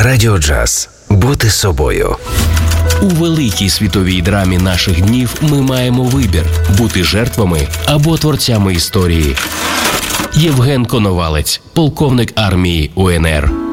Радіо Джаз. Бути собою. У великій світовій драмі наших днів ми маємо вибір – бути жертвами або творцями історії. Євген Коновалець, полковник армії УНР.